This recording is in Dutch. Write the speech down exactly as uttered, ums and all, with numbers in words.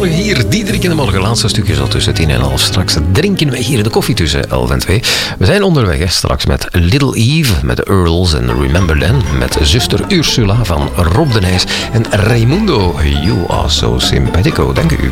Goedemorgen, hier Diederik in de morgen. Laatste stukje zo tussen tien en half. Straks drinken wij hier de koffie tussen elf en twee. We zijn onderweg hè, straks met Little Eve, met de Earls en Remember Then. Met zuster Ursula van Rob de Nijs en Raimundo. You are so simpatico. Dank u.